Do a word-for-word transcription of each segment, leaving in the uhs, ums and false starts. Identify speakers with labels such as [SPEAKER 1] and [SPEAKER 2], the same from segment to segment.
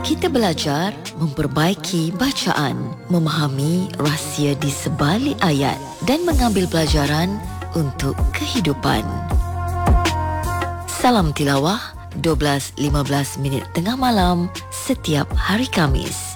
[SPEAKER 1] Kita belajar memperbaiki bacaan, memahami rahsia di sebalik ayat dan mengambil pelajaran untuk kehidupan. Salam Tilawah, dua belas lima belas minit tengah malam setiap hari Khamis.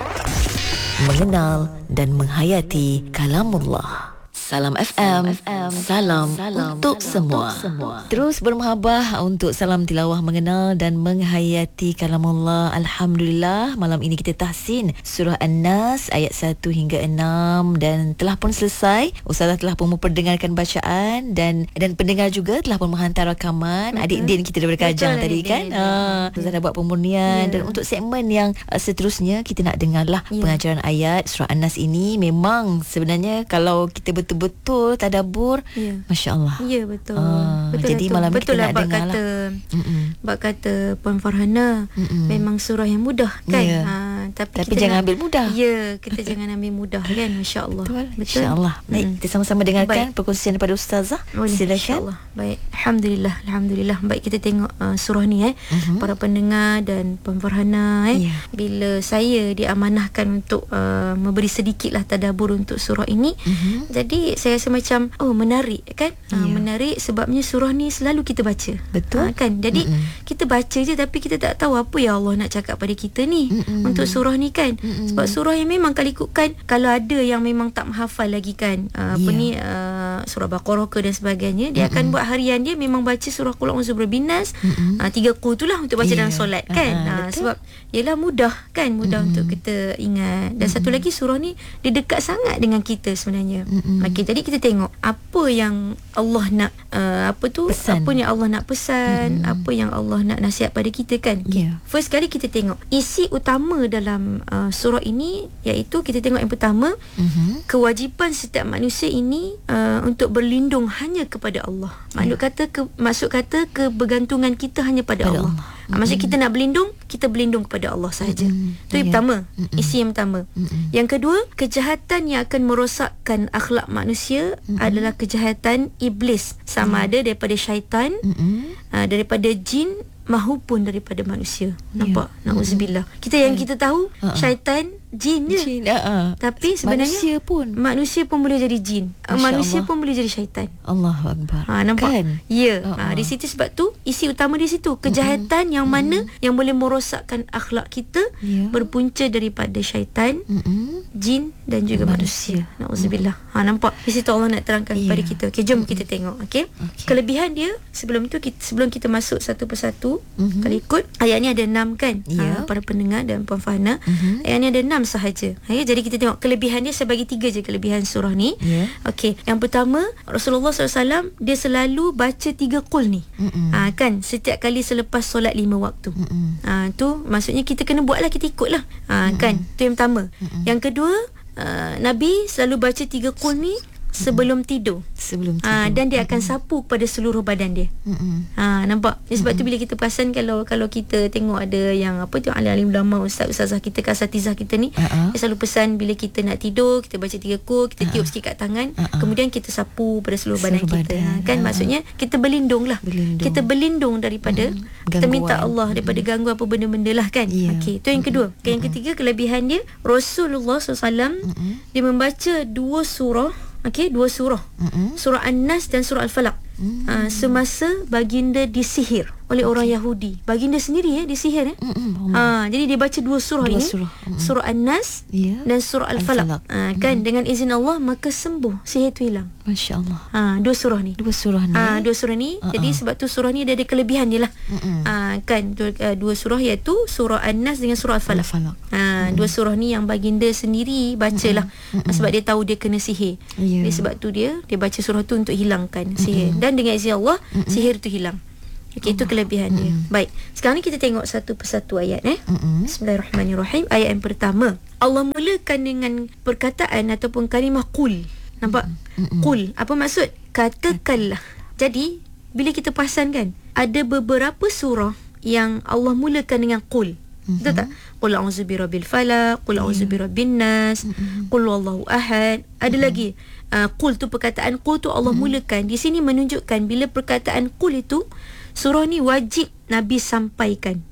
[SPEAKER 1] Mengenal dan menghayati kalamullah. Salam F M, salam, salam untuk, semua. untuk semua. Terus bermahabah untuk Salam Tilawah Mengenal dan Menghayati Kalamullah. Alhamdulillah, malam ini kita tahsin surah An-Nas ayat satu hingga enam dan telah pun selesai. Ustazah telah pun memperdengarkan bacaan dan dan pendengar juga telah pun menghantar rakaman. Adik Din kita daripada Kajang tadi kan. Ah, Ustazah dah buat pemurnian yeah. Dan untuk segmen yang uh, seterusnya kita nak dengarlah yeah. pengajaran ayat surah An-Nas ini. Memang sebenarnya kalau kita betul betul tadabbur, ya. Masya Allah.
[SPEAKER 2] Ya, betul.
[SPEAKER 1] Ah,
[SPEAKER 2] betul
[SPEAKER 1] jadi
[SPEAKER 2] betul.
[SPEAKER 1] malam
[SPEAKER 2] betul
[SPEAKER 1] kita
[SPEAKER 2] lah,
[SPEAKER 1] nak
[SPEAKER 2] bak
[SPEAKER 1] dengar
[SPEAKER 2] kata,
[SPEAKER 1] lah.
[SPEAKER 2] Bak kata Puan Farhana, Mm-mm. memang surah yang mudah kan.
[SPEAKER 1] Ya.
[SPEAKER 2] Ha, tapi
[SPEAKER 1] tapi
[SPEAKER 2] kita
[SPEAKER 1] jangan
[SPEAKER 2] nak,
[SPEAKER 1] ambil mudah.
[SPEAKER 2] Ya, kita jangan ambil mudah kan. Masya Allah.
[SPEAKER 1] Betul.
[SPEAKER 2] Betul.
[SPEAKER 1] Insya Allah. Baik,
[SPEAKER 2] Mm.
[SPEAKER 1] kita sama-sama dengarkan
[SPEAKER 2] Baik.
[SPEAKER 1] perkongsian daripada Ustazah.
[SPEAKER 2] Boleh,
[SPEAKER 1] silakan.
[SPEAKER 2] Baik. Alhamdulillah, alhamdulillah. Baik, kita tengok uh, surah ni eh. Uh-huh. Para pendengar dan Puan Farhana eh. Yeah. Bila saya diamanahkan untuk uh, memberi sedikitlah tadabbur untuk surah ini. Uh-huh. Jadi saya rasa macam oh menarik kan. Yeah. Uh, menarik sebabnya surah ni selalu kita baca.
[SPEAKER 1] Betul.
[SPEAKER 2] Uh, kan. Jadi
[SPEAKER 1] Mm-mm.
[SPEAKER 2] kita baca je tapi kita tak tahu apa yang Allah nak cakap pada kita ni. Mm-mm. Untuk surah ni kan. Mm-mm. Sebab surah yang memang kalau ikutkan, kalau ada yang memang tak menghafal lagi kan, uh, apa yeah. ni uh, surah Baqarah ke dan sebagainya, dia Mm-mm. akan buat harian dia memang baca surah Qul a'udzu birabbin nas, uh, tiga qul itulah untuk baca yeah. dalam solat kan. Uh-huh, uh, sebab ialah mudah kan, mudah Mm-mm. untuk kita ingat. Dan Mm-mm. satu lagi surah ni dia dekat sangat dengan kita sebenarnya. Okey, jadi kita tengok apa yang Allah nak uh, apa tu pesan. Apa yang Allah nak pesan, Mm-mm. apa yang Allah nak nasihat pada kita kan. Okay. Yeah. First kali kita tengok isi utama dalam uh, surah ini, iaitu kita tengok yang pertama, mm-hmm. kewajipan setiap manusia ini uh, untuk berlindung hanya kepada Allah. Maksud yeah. kata ke, maksud kata kebergantungan kita hanya pada, pada Allah. Allah. Mm-hmm. Maksud kita nak berlindung, kita berlindung kepada Allah sahaja. Mm-hmm. Itu yang yeah. pertama, mm-hmm. isi yang pertama. Mm-hmm. Yang kedua, kejahatan yang akan merosakkan akhlak manusia mm-hmm. adalah kejahatan iblis, sama mm-hmm. ada daripada syaitan, mm-hmm. uh, daripada jin mahupun daripada manusia. Nampak? Yeah. Na'udzubillah. Kita yang kita tahu uh-uh. syaitan, jin je. Jin, uh-uh. Tapi sebenarnya
[SPEAKER 1] manusia pun
[SPEAKER 2] manusia pun boleh jadi jin. Masya manusia Allah. Pun boleh jadi syaitan.
[SPEAKER 1] Allahu Akbar.
[SPEAKER 2] Ha, nampak? Kan? Ya.
[SPEAKER 1] Uh-uh.
[SPEAKER 2] Ha, di situ sebab tu isi utama di situ, kejahatan uh-uh. yang mana uh-uh. yang boleh merosakkan akhlak kita yeah. berpunca daripada syaitan, uh-uh. jin dan juga manusia. manusia. Na'udzubillah. Ha, nampak? Di situ Allah nak terangkan yeah. kepada kita. Okey, jom uh-uh. kita tengok. Okey. Okay. Kelebihan dia sebelum itu kita, sebelum kita masuk satu persatu, uh-huh. kalau ikut ayat ni ada enam kan, yeah. ha, para pendengar dan Puan Fahna, uh-huh. ayat ni ada enam sahaja. Ha, jadi kita tengok kelebihan dia, saya bagi tiga je kelebihan surah ni. Yeah. Okey, yang pertama, Rasulullah sallallahu alaihi wasallam dia selalu baca tiga qul ni. Uh-uh. Ha, kan, setiap kali selepas solat lima waktu. Uh-uh. Ha, tu maksudnya kita kena buatlah, kita ikutlah. Ha, uh-uh. kan, tu yang pertama. Uh-uh. Yang kedua, uh, Nabi selalu baca tiga qul ni sebelum tidur.
[SPEAKER 1] Sebelum tidur.
[SPEAKER 2] Ha, dan dia akan sapu pada seluruh badan dia. Mm-mm. Ha, nampak? Jadi sebab Mm-mm. tu bila kita perasan, kalau kalau kita tengok ada yang apa tu, alim-alim ulama, ustaz-ustazah kita, asatizah kita ni, uh-uh. dia selalu pesan bila kita nak tidur, kita baca tiga qul, kita uh-uh. tiup sikit kat tangan, uh-uh. kemudian kita sapu pada seluruh, seluruh badan, badan kita. Ha, kan uh-uh. maksudnya kita berlindung lah. Berlindung. Kita berlindung daripada mm. kita minta Allah daripada mm. gangguan apa benda-benda lah kan. Yeah. Okey, tu yang kedua. Mm-mm. Yang ketiga, kelebihan dia, Rasulullah sallallahu alaihi wasallam Mm-mm. dia membaca dua surah. Okey, dua surah. Mm-hmm. Surah An-Nas dan surah Al-Falaq. Mm-hmm. Uh, semasa baginda disihir oleh orang Yahudi. Baginda sendiri ya disihir ya. Mm-hmm. Uh, jadi dia baca dua surah dua ini. Surah, mm-hmm. surah An-Nas yeah. dan surah Al-Falaq. Uh, kan mm-hmm. dengan izin Allah maka sembuh, sihir tu hilang.
[SPEAKER 1] Masya-Allah.
[SPEAKER 2] Uh, dua surah ni.
[SPEAKER 1] Dua surah ni.
[SPEAKER 2] Uh, dua surah ni. Uh-uh. Jadi sebab tu surah ni dia ada kelebihan dia lah. Mm-hmm. Uh, kan dua, uh, dua surah iaitu surah An-Nas dengan surah Al-Falaq. Al-Falaq. Uh, mm-hmm. Dua surah ni yang baginda sendiri bacalah. Mm-hmm. Uh, sebab dia tahu dia kena sihir. Yeah. Jadi sebab tu dia dia baca surah tu untuk hilangkan sihir. Mm-hmm. Dan dengan izin Allah mm-hmm. sihir tu hilang. Okey, itu kelebihan dia. Mm-hmm. Baik. Sekarang ni kita tengok satu persatu ayat eh. Mm-hmm. Bismillahirrahmanirrahim. Ayat yang pertama. Allah mulakan dengan perkataan ataupun kalimah qul. Nampak? Mm-hmm. Qul. Apa maksud? Katakanlah. Jadi, bila kita perasan kan, ada beberapa surah yang Allah mulakan dengan qul. Mm-hmm. Betul tak? Qul a'udzu birabbil falaq, qul a'udzu birabbin nas, mm-hmm. qul wallahu ahad. Ada mm-hmm. lagi. Uh, qul tu perkataan qul tu Allah mm-hmm. mulakan. Di sini menunjukkan bila perkataan qul itu, surah ni wajib Nabi sampaikan.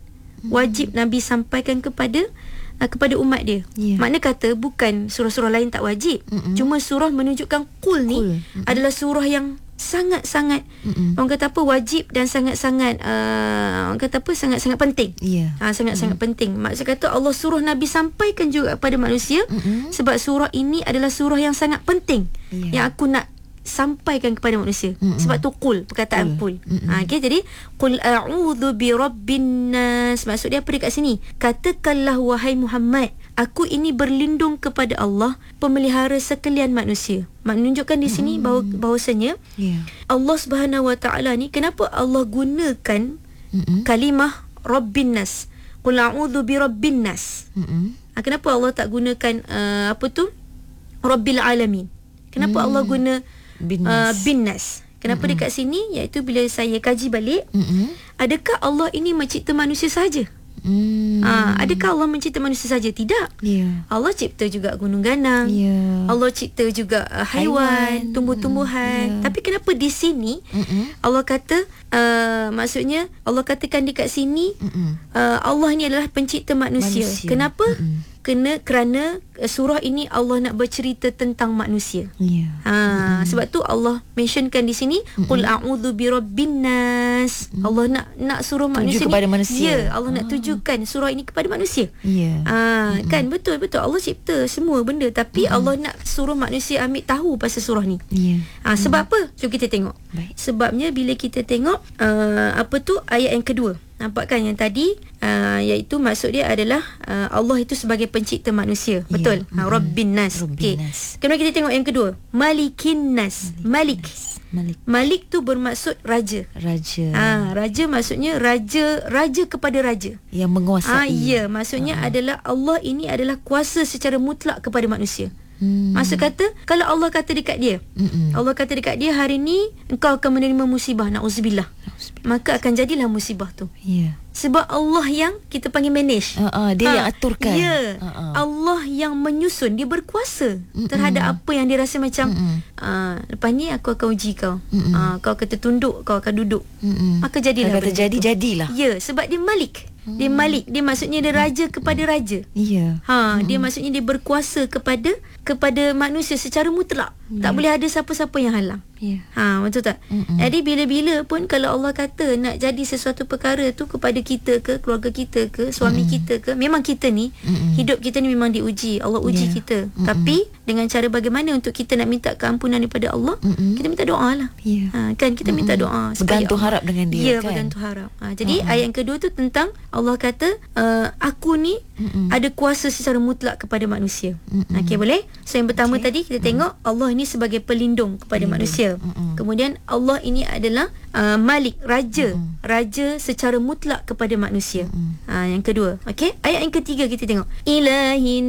[SPEAKER 2] wajib Nabi sampaikan kepada uh, kepada umat dia.
[SPEAKER 1] Yeah.
[SPEAKER 2] Makna kata bukan surah-surah lain tak wajib. Mm-mm. Cuma surah menunjukkan qul ni
[SPEAKER 1] Qul. Mm-mm.
[SPEAKER 2] adalah surah yang sangat-sangat Mm-mm. orang kata apa wajib dan sangat-sangat uh, orang kata apa sangat-sangat penting.
[SPEAKER 1] Ya.
[SPEAKER 2] Ha, sangat-sangat Mm-mm. penting. Maksud kata Allah suruh Nabi sampaikan juga kepada manusia Mm-mm. sebab surah ini adalah surah yang sangat penting
[SPEAKER 1] Ya.
[SPEAKER 2] yang aku nak sampaikan kepada manusia. Mm-mm. Sebab tu qul, perkataan qul. Ha, okay, jadi qul a'udzu birabbin nas. Maksud dia apa dekat sini? Katakanlah wahai Muhammad, aku ini berlindung kepada Allah, pemelihara sekalian manusia. Menunjukkan di sini bahawa bahawasanya
[SPEAKER 1] Ya.
[SPEAKER 2] Allah Subhanahu Wa Taala ni, kenapa Allah gunakan
[SPEAKER 1] Mm-mm.
[SPEAKER 2] kalimah rabbin nas? Qul a'udzu birabbin nas.
[SPEAKER 1] Mm-mm.
[SPEAKER 2] Ha, kenapa Allah tak gunakan uh, apa tu? Rabbil alamin. Kenapa
[SPEAKER 1] Hmm.
[SPEAKER 2] Allah guna
[SPEAKER 1] Bin
[SPEAKER 2] uh,
[SPEAKER 1] nas.
[SPEAKER 2] bin nas? Kenapa Mm-mm. dekat sini? Iaitu bila saya kaji balik,
[SPEAKER 1] Mm-mm.
[SPEAKER 2] adakah Allah ini mencipta manusia saja?
[SPEAKER 1] Mm.
[SPEAKER 2] Ha, adakah Allah mencipta manusia saja? Tidak.
[SPEAKER 1] Ya.
[SPEAKER 2] Allah cipta juga gunung ganang.
[SPEAKER 1] Ya.
[SPEAKER 2] Allah cipta juga uh, haiwan,
[SPEAKER 1] Haiwan.
[SPEAKER 2] tumbuh-tumbuhan.
[SPEAKER 1] Ya.
[SPEAKER 2] Tapi kenapa di sini
[SPEAKER 1] Mm-mm.
[SPEAKER 2] Allah kata uh, maksudnya Allah katakan dekat sini
[SPEAKER 1] Mm-mm.
[SPEAKER 2] uh, Allah ni adalah pencipta manusia.
[SPEAKER 1] Manusia.
[SPEAKER 2] Kenapa?
[SPEAKER 1] Mm-mm.
[SPEAKER 2] Kena kerana uh, surah ini Allah nak bercerita tentang manusia.
[SPEAKER 1] Ya.
[SPEAKER 2] Ha, mm-hmm. sebab tu Allah mentionkan di sini
[SPEAKER 1] Mm-mm.
[SPEAKER 2] qul a'udzu birabbin nas. Mm-hmm. Allah nak nak suruh
[SPEAKER 1] Tuju
[SPEAKER 2] manusia
[SPEAKER 1] kepada
[SPEAKER 2] ni,
[SPEAKER 1] manusia.
[SPEAKER 2] Ya, Allah nak tujukan surah ini kepada manusia.
[SPEAKER 1] Ya.
[SPEAKER 2] Ha, mm-hmm. kan betul betul Allah cipta semua benda, tapi mm-hmm. Allah nak suruh manusia ambil tahu pasal surah ni.
[SPEAKER 1] Ya.
[SPEAKER 2] Ha, sebab apa? Jom kita tengok.
[SPEAKER 1] Baik.
[SPEAKER 2] Sebabnya bila kita tengok uh, apa tu ayat yang kedua. Nampak kan yang tadi uh, iaitu maksud dia adalah uh, Allah itu sebagai pencipta manusia. Betul?
[SPEAKER 1] Ya.
[SPEAKER 2] Ha, Rabbin nas.
[SPEAKER 1] Rabbin
[SPEAKER 2] Okey.
[SPEAKER 1] nas.
[SPEAKER 2] Kemudian kita tengok yang kedua, Malikin nas. Malik.
[SPEAKER 1] Malik.
[SPEAKER 2] Malik tu bermaksud raja.
[SPEAKER 1] Raja.
[SPEAKER 2] Ha, raja maksudnya raja raja kepada raja.
[SPEAKER 1] Yang
[SPEAKER 2] Ah,
[SPEAKER 1] menguasai.
[SPEAKER 2] ya, maksudnya
[SPEAKER 1] Ha.
[SPEAKER 2] adalah Allah ini adalah kuasa secara mutlak kepada manusia.
[SPEAKER 1] Hmm.
[SPEAKER 2] Maksud kata, kalau Allah kata dekat dia,
[SPEAKER 1] Mm-mm.
[SPEAKER 2] Allah kata dekat dia, hari ni engkau akan menerima musibah, na'udzubillah,
[SPEAKER 1] Auzubillah.
[SPEAKER 2] maka akan jadilah musibah tu.
[SPEAKER 1] Ya.
[SPEAKER 2] Sebab Allah yang kita panggil manage.
[SPEAKER 1] Uh, uh, dia
[SPEAKER 2] Ha,
[SPEAKER 1] yang aturkan.
[SPEAKER 2] Ya.
[SPEAKER 1] Uh-uh.
[SPEAKER 2] Allah yang menyusun, dia berkuasa
[SPEAKER 1] Mm-mm.
[SPEAKER 2] terhadap apa yang dia rasa macam
[SPEAKER 1] Mm-mm.
[SPEAKER 2] uh, lepas ni aku akan uji kau.
[SPEAKER 1] Mm-mm.
[SPEAKER 2] Uh, kau kata tunduk, kau akan duduk.
[SPEAKER 1] Mm-mm.
[SPEAKER 2] Maka jadilah.
[SPEAKER 1] Kalau
[SPEAKER 2] benda
[SPEAKER 1] terjadi,
[SPEAKER 2] tu.
[SPEAKER 1] jadilah.
[SPEAKER 2] Ya, sebab dia Malik. Dia Malik, dia maksudnya dia raja kepada raja.
[SPEAKER 1] Ya.
[SPEAKER 2] Ha, dia maksudnya dia berkuasa kepada kepada manusia secara mutlak. Tak boleh ada siapa-siapa yang halang.
[SPEAKER 1] Ya.
[SPEAKER 2] Ha, betul tak?
[SPEAKER 1] Mm-mm.
[SPEAKER 2] Jadi bila-bila pun kalau Allah kata nak jadi sesuatu perkara tu kepada kita ke, keluarga kita ke, suami Mm-mm. kita ke, memang kita ni
[SPEAKER 1] Mm-mm.
[SPEAKER 2] hidup kita ni memang diuji. Allah uji
[SPEAKER 1] Ya.
[SPEAKER 2] kita.
[SPEAKER 1] Mm-mm.
[SPEAKER 2] Tapi dengan cara bagaimana untuk kita nak minta keampunan daripada Allah?
[SPEAKER 1] Mm-mm.
[SPEAKER 2] Kita minta doa lah.
[SPEAKER 1] Ya.
[SPEAKER 2] Ha, kan kita minta
[SPEAKER 1] Mm-mm.
[SPEAKER 2] doa supaya
[SPEAKER 1] Bergantung
[SPEAKER 2] Allah-
[SPEAKER 1] harap dengan dia,
[SPEAKER 2] Ya,
[SPEAKER 1] kan?
[SPEAKER 2] bergantung harap. Ha, jadi
[SPEAKER 1] Uh-uh.
[SPEAKER 2] ayat yang kedua tu tentang Allah kata uh, aku ni
[SPEAKER 1] Mm-mm.
[SPEAKER 2] ada kuasa secara mutlak kepada manusia.
[SPEAKER 1] Mm-mm.
[SPEAKER 2] Okey, boleh? So yang pertama
[SPEAKER 1] Okey.
[SPEAKER 2] tadi kita tengok Allah ini sebagai pelindung kepada
[SPEAKER 1] Pelindung.
[SPEAKER 2] manusia.
[SPEAKER 1] Mm-mm.
[SPEAKER 2] Kemudian Allah ini adalah uh, Malik, raja.
[SPEAKER 1] Mm-mm.
[SPEAKER 2] Raja secara mutlak kepada manusia.
[SPEAKER 1] Mm-mm.
[SPEAKER 2] Ha, yang kedua. Okey, ayat yang ketiga kita tengok. Ilahin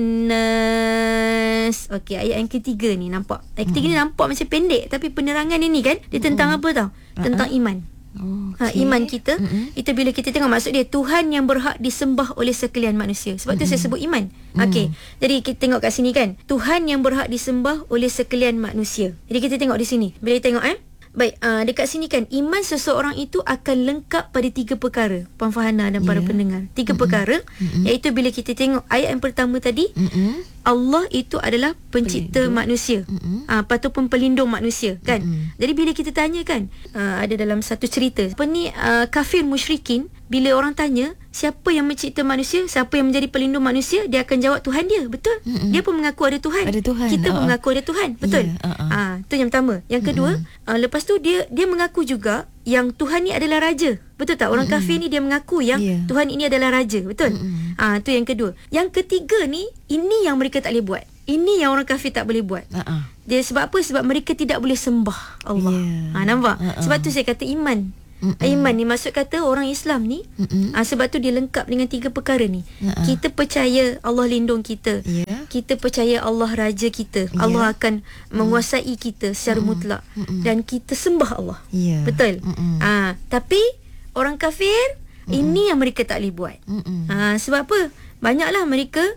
[SPEAKER 2] nas. Okey, ayat yang ketiga ni nampak. Ayat ketiga ni nampak macam pendek, tapi penerangan ini kan dia tentang apa tau? Tentang iman.
[SPEAKER 1] Oh,
[SPEAKER 2] Ha,
[SPEAKER 1] okey.
[SPEAKER 2] iman kita.
[SPEAKER 1] Mm-mm.
[SPEAKER 2] Itu bila kita tengok maksud dia Tuhan yang berhak disembah oleh sekalian manusia. Sebab tu saya sebut iman. Okey. Jadi kita tengok kat sini kan, Tuhan yang berhak disembah oleh sekalian manusia. Jadi kita tengok di sini. Bila kita tengok eh Baik, uh, dekat sini kan iman seseorang itu akan lengkap pada tiga perkara. Puan Farhana dan para
[SPEAKER 1] Ya.
[SPEAKER 2] pendengar. Tiga perkara, iaitu bila kita tengok ayat yang pertama tadi,
[SPEAKER 1] Mm-mm.
[SPEAKER 2] Allah itu adalah pencipta
[SPEAKER 1] Pelindung.
[SPEAKER 2] manusia.
[SPEAKER 1] Mm-mm.
[SPEAKER 2] Ah, ataupun pelindung manusia, kan?
[SPEAKER 1] Mm-mm.
[SPEAKER 2] Jadi bila kita tanya kan, uh, ada dalam satu cerita, apa ni uh, kafir musyrikin, bila orang tanya siapa yang mencipta manusia, siapa yang menjadi pelindung manusia, dia akan jawab Tuhan dia. Betul?
[SPEAKER 1] Mm-mm.
[SPEAKER 2] Dia pun mengaku ada Tuhan.
[SPEAKER 1] Ada Tuhan.
[SPEAKER 2] Kita pun
[SPEAKER 1] Ha-ha.
[SPEAKER 2] mengaku ada Tuhan. Betul?
[SPEAKER 1] Ya, ha-ha.
[SPEAKER 2] Ah, tu yang pertama. Yang kedua, uh, lepas tu dia dia mengaku juga yang Tuhan ni adalah raja. Betul tak? Orang
[SPEAKER 1] Mm-mm.
[SPEAKER 2] kafir ni dia mengaku yang
[SPEAKER 1] Ya.
[SPEAKER 2] Tuhan ini adalah raja. Betul?
[SPEAKER 1] Mm-mm.
[SPEAKER 2] Ah, tu yang kedua. Yang ketiga ni, ini yang mereka tak boleh buat. Ini yang orang kafir tak boleh buat.
[SPEAKER 1] Uh-uh.
[SPEAKER 2] Dia sebab apa? Sebab mereka tidak boleh sembah Allah.
[SPEAKER 1] Ya.
[SPEAKER 2] Ha, nampak?
[SPEAKER 1] Uh-uh.
[SPEAKER 2] Sebab tu saya kata iman.
[SPEAKER 1] Mm-mm.
[SPEAKER 2] Iman ni maksud kata orang Islam ni,
[SPEAKER 1] Mm-mm.
[SPEAKER 2] ha, sebab tu dia lengkap dengan tiga perkara ni.
[SPEAKER 1] Uh-uh.
[SPEAKER 2] Kita percaya Allah lindung kita.
[SPEAKER 1] Ya.
[SPEAKER 2] Kita percaya Allah raja kita.
[SPEAKER 1] Ya.
[SPEAKER 2] Allah akan menguasai kita secara
[SPEAKER 1] Mm-mm.
[SPEAKER 2] mutlak.
[SPEAKER 1] Mm-mm.
[SPEAKER 2] Dan kita sembah Allah.
[SPEAKER 1] Ya.
[SPEAKER 2] Betul?
[SPEAKER 1] Mm-mm.
[SPEAKER 2] Ha, tapi orang kafir, ini yang mereka tak boleh buat.
[SPEAKER 1] Mm-mm.
[SPEAKER 2] Ha, sebab apa? Banyaklah mereka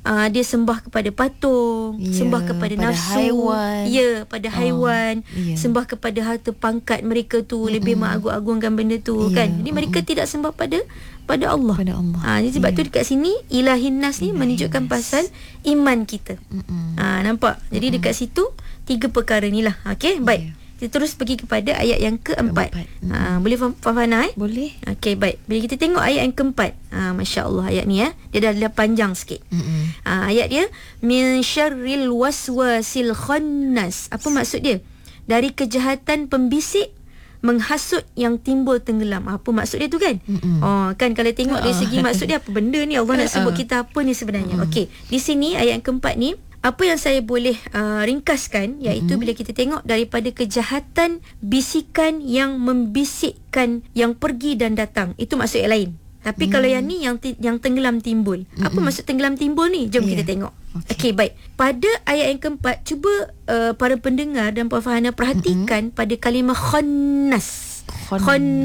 [SPEAKER 2] uh, dia sembah kepada patung,
[SPEAKER 1] Ya,
[SPEAKER 2] sembah kepada
[SPEAKER 1] pada
[SPEAKER 2] nafsu,
[SPEAKER 1] haiwan.
[SPEAKER 2] ya, pada
[SPEAKER 1] Oh,
[SPEAKER 2] haiwan,
[SPEAKER 1] ya.
[SPEAKER 2] sembah kepada harta pangkat mereka tu, mm-hmm. lebih mengagung-agungkan benda tu,
[SPEAKER 1] Ya,
[SPEAKER 2] kan. Jadi mereka
[SPEAKER 1] mm-mm.
[SPEAKER 2] tidak sembah pada pada Allah.
[SPEAKER 1] Pada Allah.
[SPEAKER 2] Ha, jadi sebab
[SPEAKER 1] Ya.
[SPEAKER 2] tu dekat sini ilahin nas ni
[SPEAKER 1] Ilahin
[SPEAKER 2] menunjukkan
[SPEAKER 1] nas.
[SPEAKER 2] pasal iman kita.
[SPEAKER 1] Mm-mm.
[SPEAKER 2] Ha, nampak? Jadi dekat situ tiga perkara ni lah. Okey, baik.
[SPEAKER 1] Ya.
[SPEAKER 2] Kita terus pergi kepada ayat yang keempat.
[SPEAKER 1] Keempat.
[SPEAKER 2] Ha, boleh faham, faham Hana, eh?
[SPEAKER 1] Boleh.
[SPEAKER 2] Okey, baik. Bila kita tengok ayat yang keempat, ha, Masya Allah ayat ni, ya. Dia dah, dah panjang sikit.
[SPEAKER 1] Mm-mm.
[SPEAKER 2] Ha, ayat dia, min syarril waswasil khannas. Apa maksud dia? Dari kejahatan pembisik menghasut yang timbul tenggelam. Apa maksud dia tu, kan?
[SPEAKER 1] Mm-mm.
[SPEAKER 2] Oh, kan kalau tengok dari segi maksud dia, apa benda ni Allah nak sebut
[SPEAKER 1] Uh-uh.
[SPEAKER 2] kita apa ni sebenarnya. Okey, di sini ayat yang keempat ni, apa yang saya boleh uh, ringkaskan iaitu mm-hmm. bila kita tengok daripada kejahatan bisikan yang membisikkan yang pergi dan datang. Itu maksud yang lain. Tapi mm. kalau yang ni yang ti- yang tenggelam timbul. Mm-hmm. Apa maksud tenggelam timbul ni? Jom yeah. kita tengok. Okey, okay, baik. Pada ayat yang keempat, cuba uh, para pendengar dan Puan Farhana perhatikan mm-hmm. pada kalimah khannas.
[SPEAKER 1] Khannas.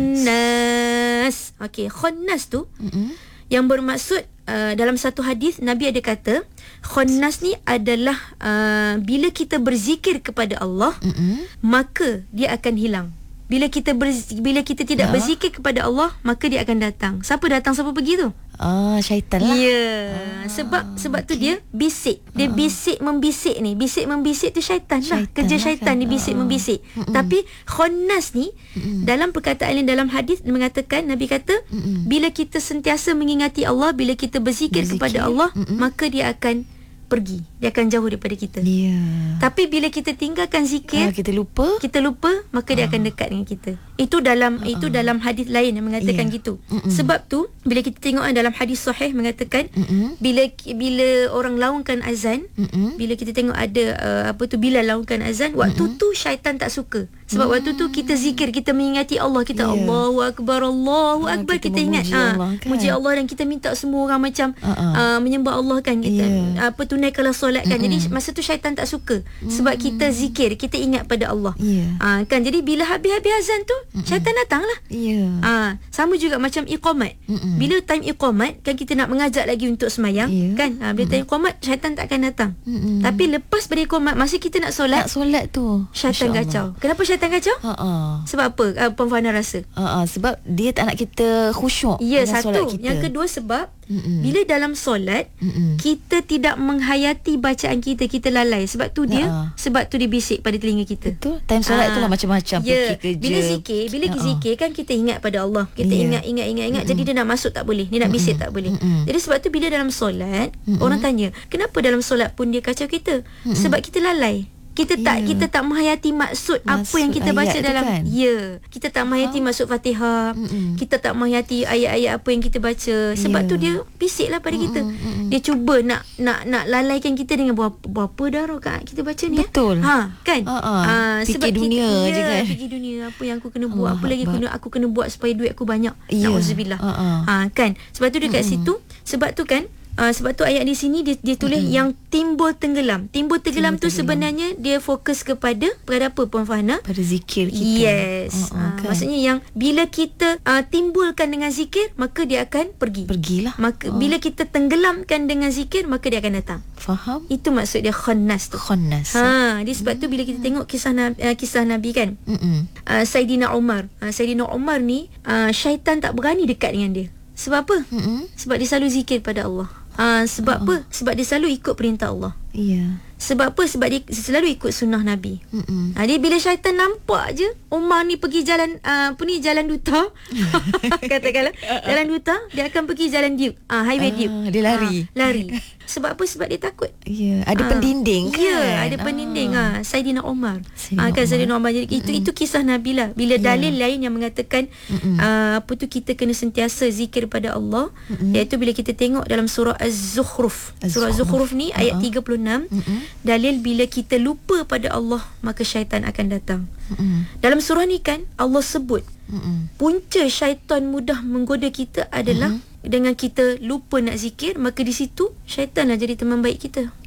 [SPEAKER 2] Khannas. Okey, khannas tu
[SPEAKER 1] Mm-mm.
[SPEAKER 2] yang bermaksud uh, dalam satu hadis Nabi ada kata khannas ni adalah uh, bila kita berzikir kepada Allah,
[SPEAKER 1] Mm-mm.
[SPEAKER 2] maka dia akan hilang. Bila kita ber, bila kita tidak
[SPEAKER 1] Ya.
[SPEAKER 2] berzikir kepada Allah, maka dia akan datang. Siapa datang, siapa pergi tu?
[SPEAKER 1] Ah, syaitan lah.
[SPEAKER 2] Ya, ah, sebab sebab okay. tu dia bisik. Dia uh-huh. bisik membisik ni. Bisik membisik tu syaitan, syaitan lah. Kerja
[SPEAKER 1] lah
[SPEAKER 2] syaitan
[SPEAKER 1] kan.
[SPEAKER 2] dia bisik uh-huh. membisik. Mm-mm. Tapi khannas ni Mm-mm. dalam perkataan lain dalam hadis dia mengatakan, Nabi kata, Mm-mm. bila kita sentiasa mengingati Allah, bila kita berzikir, berzikir. kepada Allah, Mm-mm. maka dia akan pergi. Dia akan jauh daripada kita.
[SPEAKER 1] Ya.
[SPEAKER 2] Tapi bila kita tinggalkan zikir,
[SPEAKER 1] Ah, kita lupa.
[SPEAKER 2] kita lupa, maka dia akan dekat dengan kita. Itu dalam uh-uh. itu dalam hadis lain yang mengatakan yeah. gitu. Mm-mm. Sebab tu bila kita tengok dalam hadis sahih mengatakan Mm-mm. bila bila orang laungkan azan, Mm-mm. bila kita tengok ada uh, apa tu bila laungkan azan, waktu Mm-mm. tu syaitan tak suka. Sebab mm. waktu tu kita zikir, kita mengingati Allah, kita yeah. Allahu akbar, Allahu
[SPEAKER 1] ah,
[SPEAKER 2] akbar, kita,
[SPEAKER 1] kita
[SPEAKER 2] ingat
[SPEAKER 1] Allah,
[SPEAKER 2] ah
[SPEAKER 1] kan?
[SPEAKER 2] muji Allah, dan kita minta semua orang macam
[SPEAKER 1] uh-uh.
[SPEAKER 2] uh, menyembah Allah, kan, kita
[SPEAKER 1] yeah.
[SPEAKER 2] apa tunaikanlah solat, kan.
[SPEAKER 1] Mm-mm.
[SPEAKER 2] Jadi masa tu syaitan tak suka sebab kita zikir, kita ingat pada Allah.
[SPEAKER 1] Yeah.
[SPEAKER 2] Ah, kan, jadi bila habis-habis azan tu Mm-mm. syaitan datang lah.
[SPEAKER 1] Ya.
[SPEAKER 2] Ah, sama juga macam iqamat. Mm-mm. Bila time iqamat, kan kita nak mengajak lagi untuk semayang,
[SPEAKER 1] yeah.
[SPEAKER 2] kan. Ah, bila time iqamat syaitan tak akan datang.
[SPEAKER 1] Mm-mm.
[SPEAKER 2] Tapi lepas pada iqamat, masa kita nak solat,
[SPEAKER 1] Nak solat tu
[SPEAKER 2] syaitan kacau. Kenapa syaitan kacau?
[SPEAKER 1] Ha-ha.
[SPEAKER 2] Sebab apa? Ah, Puan Fahana rasa?
[SPEAKER 1] Ha-ha. Sebab dia tak nak kita khusyuk.
[SPEAKER 2] Ya,
[SPEAKER 1] dengan solat
[SPEAKER 2] satu.
[SPEAKER 1] kita.
[SPEAKER 2] Yang kedua sebab
[SPEAKER 1] Mm-mm.
[SPEAKER 2] bila dalam solat
[SPEAKER 1] Mm-mm.
[SPEAKER 2] kita tidak menghayati bacaan kita, kita lalai. Sebab tu dia,
[SPEAKER 1] Ha-ha.
[SPEAKER 2] sebab tu dia bisik pada telinga kita.
[SPEAKER 1] Betul. Time solat
[SPEAKER 2] Ah,
[SPEAKER 1] tu lah macam-macam.
[SPEAKER 2] Ya,
[SPEAKER 1] Pergi kerja.
[SPEAKER 2] bila zikir, bila
[SPEAKER 1] Ha-ha.
[SPEAKER 2] zikir kan kita ingat pada Allah. Kita
[SPEAKER 1] Ya.
[SPEAKER 2] ingat ingat ingat ingat. Jadi dia nak masuk tak boleh, dia nak bisik tak boleh.
[SPEAKER 1] Mm-mm.
[SPEAKER 2] Jadi sebab tu bila dalam solat,
[SPEAKER 1] Mm-mm.
[SPEAKER 2] orang tanya, kenapa dalam solat pun dia kacau kita?
[SPEAKER 1] Mm-mm.
[SPEAKER 2] Sebab kita lalai. Kita tak
[SPEAKER 1] Ya.
[SPEAKER 2] kita tak menghayati maksud, apa
[SPEAKER 1] Maksud
[SPEAKER 2] yang kita baca
[SPEAKER 1] ayat tu,
[SPEAKER 2] dalam
[SPEAKER 1] kan?
[SPEAKER 2] ya, kita tak menghayati maksud Fatihah.
[SPEAKER 1] Mm-mm.
[SPEAKER 2] Kita tak menghayati ayat-ayat apa yang kita baca. Sebab
[SPEAKER 1] Ya.
[SPEAKER 2] tu dia bisiklah pada kita.
[SPEAKER 1] Mm-mm.
[SPEAKER 2] Dia cuba nak nak nak lalaikan kita dengan berapa, berapa dah rakaat kita baca ni.
[SPEAKER 1] Betul.
[SPEAKER 2] Ha, kan?
[SPEAKER 1] Ha-ha.
[SPEAKER 2] Ah,
[SPEAKER 1] Fikir dunia
[SPEAKER 2] kita,
[SPEAKER 1] je,
[SPEAKER 2] ya,
[SPEAKER 1] kan?
[SPEAKER 2] fikir dunia, apa yang aku kena buat,
[SPEAKER 1] Allah
[SPEAKER 2] apa lagi
[SPEAKER 1] Akbar.
[SPEAKER 2] kena aku kena buat supaya duit aku banyak.
[SPEAKER 1] Ya.
[SPEAKER 2] Nauzubillah.
[SPEAKER 1] Ha-ha.
[SPEAKER 2] Ha, kan? Sebab tu dekat
[SPEAKER 1] Mm-mm.
[SPEAKER 2] situ, sebab tu kan Uh, sebab tu ayat di sini dia, dia tulis
[SPEAKER 1] Mm-mm.
[SPEAKER 2] yang timbul tenggelam. Timbul tenggelam
[SPEAKER 1] Timbul
[SPEAKER 2] tu
[SPEAKER 1] tenggelam.
[SPEAKER 2] sebenarnya dia fokus kepada kepada apa, Puan Fahana?
[SPEAKER 1] Pada zikir kita.
[SPEAKER 2] Yes.
[SPEAKER 1] Ha-ha,
[SPEAKER 2] Uh,
[SPEAKER 1] kan?
[SPEAKER 2] maksudnya yang bila kita uh, timbulkan dengan zikir, maka dia akan pergi.
[SPEAKER 1] Pergilah.
[SPEAKER 2] Maka
[SPEAKER 1] Oh.
[SPEAKER 2] bila kita tenggelamkan dengan zikir, maka dia akan datang.
[SPEAKER 1] Faham?
[SPEAKER 2] Itu maksud dia khannas tu.
[SPEAKER 1] Khannas.
[SPEAKER 2] Ha, dia sebab tu bila kita tengok kisah Nabi, uh, kisah Nabi kan,
[SPEAKER 1] Mm-mm.
[SPEAKER 2] uh, Saidina Umar. Uh, Saidina Umar ni uh, syaitan tak berani dekat dengan dia. Sebab apa?
[SPEAKER 1] Mm-mm.
[SPEAKER 2] Sebab dia selalu zikir pada Allah. Uh, sebab uh-uh. apa? Sebab dia selalu ikut perintah Allah.
[SPEAKER 1] Ya.
[SPEAKER 2] Sebab apa? Sebab dia selalu ikut sunnah Nabi.
[SPEAKER 1] Mm-mm.
[SPEAKER 2] Ha, dia bila syaitan nampak je Umar ni pergi jalan uh, apa ni jalan duta katakanlah jalan duta, dia akan pergi jalan Duke, ah, highway
[SPEAKER 1] Ah,
[SPEAKER 2] Duke.
[SPEAKER 1] dia lari.
[SPEAKER 2] Ah, lari. Sebab apa? Sebab dia takut.
[SPEAKER 1] Ya, ada
[SPEAKER 2] Ah,
[SPEAKER 1] pendinding kan?
[SPEAKER 2] Ya, ada pendinding. Ah, Saidina Umar.
[SPEAKER 1] Saidina
[SPEAKER 2] Ah, kan
[SPEAKER 1] Umar.
[SPEAKER 2] Saidina Umar. Jadi itu itu kisah Nabi lah. Bila
[SPEAKER 1] Ya.
[SPEAKER 2] dalil lain yang mengatakan uh, apa tu kita kena sentiasa zikir pada Allah,
[SPEAKER 1] Mm-mm.
[SPEAKER 2] iaitu bila kita tengok dalam surah Az-Zukhruf. Surah
[SPEAKER 1] Az-Zukhruf.
[SPEAKER 2] Az-Zukhruf ni ayat
[SPEAKER 1] Uh-uh.
[SPEAKER 2] tiga puluh enam.
[SPEAKER 1] Mm-mm.
[SPEAKER 2] Dalil bila kita lupa pada Allah, maka syaitan akan datang.
[SPEAKER 1] Mm-mm.
[SPEAKER 2] Dalam surah ni kan Allah sebut
[SPEAKER 1] Mm-mm.
[SPEAKER 2] punca syaitan mudah menggoda kita adalah
[SPEAKER 1] Mm-hmm.
[SPEAKER 2] dengan kita lupa nak zikir, maka di situ syaitan lah jadi teman baik kita.
[SPEAKER 1] Kan?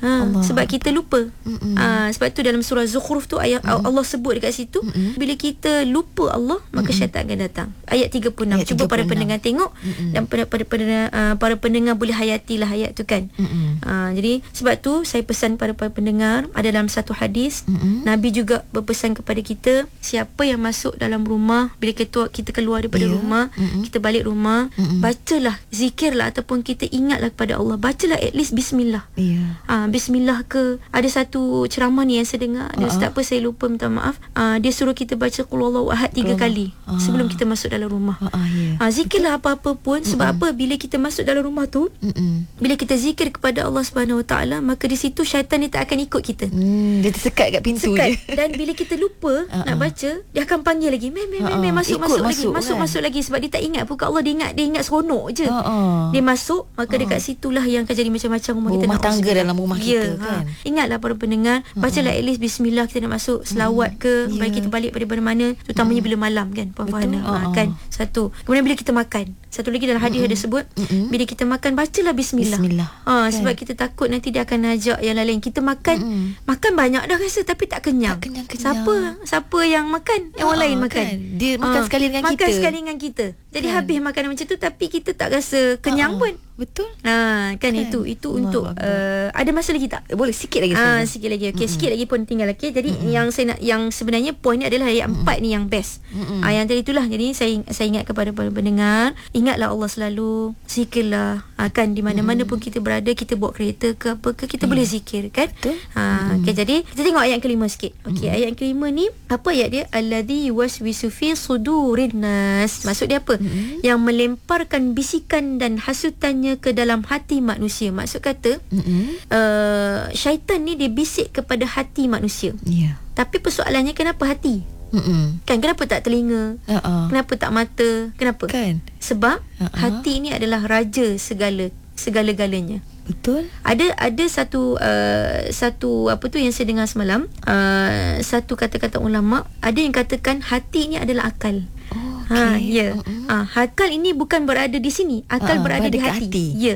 [SPEAKER 2] Ha, sebab kita lupa. Ha, sebab tu dalam surah Zukhruf tu ayat Mm-mm. Allah sebut dekat situ, Mm-mm. bila kita lupa Allah, maka Mm-mm. syaitan akan datang. Ayat tiga puluh enam. Ayat Cuba tiga puluh enam. Para pendengar tengok Mm-mm. dan para, para, para, uh, para pendengar boleh hayatilah ayat tu kan. Uh, jadi sebab tu saya pesan pada para pendengar, ada dalam satu hadis Mm-mm. Nabi juga berpesan kepada kita, siapa yang masuk dalam rumah, bila kita, kita keluar daripada yeah. rumah, Mm-mm. kita balik rumah, Mm-mm. bacalah, zikirlah ataupun kita ingatlah kepada Allah, bacalah at least bismillah. Yeah. Uh, bismillah ke. Ada satu ceramah ni yang saya dengar, uh-huh. Ustaz apa saya lupa, minta maaf. Uh, dia suruh kita baca qul huwallahu ahad tiga kali uh-huh. sebelum kita masuk dalam rumah. Uh-huh, yeah. uh, zikirlah apa-apa pun. Uh-huh. Sebab apa? Bila kita masuk dalam rumah tu, uh-huh. bila kita zikir kepada Allah Subhanahu Wa Taala, maka di situ syaitan ni tak akan ikut kita. Hmm,
[SPEAKER 1] dia tersekat kat pintu
[SPEAKER 2] sekat.
[SPEAKER 1] je.
[SPEAKER 2] Dan bila kita lupa uh-huh. nak baca, dia akan panggil lagi. Mem mem mem masuk masuk, masuk lagi, masuk masuk, kan? masuk lagi sebab dia tak ingat pun kat Allah, dia ingat dia ingat seronok je. Uh-huh. Dia masuk, maka uh-huh. dekat situlah yang akan jadi macam-macam rumah, rumah kita
[SPEAKER 1] rumah
[SPEAKER 2] nak
[SPEAKER 1] tangga
[SPEAKER 2] masuk.
[SPEAKER 1] Dalam rumah kita yeah, kan.
[SPEAKER 2] Ha. Ingatlah para pendengar, bacalah at least bismillah kita nak masuk, selawat ke, yeah. baik kita balik pada mana-mana, terutamanya mm. bila malam kan, Puan Fahana. Ha, kan satu. Kemudian bila kita makan, satu lagi dalam hadis ada sebut, Mm-mm. bila kita makan bacalah bismillah. Bismillah. Ha, kan. Sebab kita takut nanti dia akan ajak yang lain. Kita makan, Mm-mm. makan banyak dah rasa tapi tak kenyang. Tak kenyang-kenyang. Siapa siapa yang makan, yang orang lain makan. Kan.
[SPEAKER 1] Dia makan ha, sekali dengan
[SPEAKER 2] makan
[SPEAKER 1] kita.
[SPEAKER 2] Makan sekali dengan kita. Jadi kan. habis makanan macam tu tapi kita tak rasa kenyang Ha-ha. pun.
[SPEAKER 1] Betul.
[SPEAKER 2] Ha, kan, kan itu itu Allah untuk uh, ada masa lagi tak?
[SPEAKER 1] Boleh sikit lagi.
[SPEAKER 2] Ah, sikit lagi. Okey, mm-hmm. sikit lagi pun tinggal okey. Jadi mm-hmm. yang saya nak, yang sebenarnya poin ni adalah ayat mm-hmm. empat ni yang best. Mm-hmm. Ah, yang tadi itulah. Jadi saya saya ingat kepada para pendengar, ingatlah Allah selalu, zikirlah. Ah, kan di mana-mana mm-hmm. pun kita berada, kita bawa kereta ke apa ke, kita yeah. boleh zikir kan? Betul. Ah, mm-hmm. okey, jadi kita tengok ayat kelima sikit. Okey, mm-hmm. ayat kelima ni apa ayat dia? Alladzi yuwaswisu fi sudurin nas. Maksud dia apa? Mm-hmm. Yang melemparkan bisikan dan hasutannya ke dalam hati manusia. Maksud kata mm-hmm. uh, syaitan ni dia bisik kepada hati manusia. Yeah. Tapi persoalannya kenapa hati? Mm-mm. Kan kenapa tak telinga? Uh-uh. Kenapa tak mata? Kenapa? Kan? Sebab uh-uh. hati ni adalah raja segala segala-galanya. Betul. Ada ada satu uh, satu apa tu yang saya dengar semalam, uh, satu kata-kata ulama, ada yang katakan hati ni adalah akal. Oh, okay. Ha, ya. Uh-uh. Ha, akal ini bukan berada di sini. Akal uh-uh, berada, berada di hati. hati. Ya.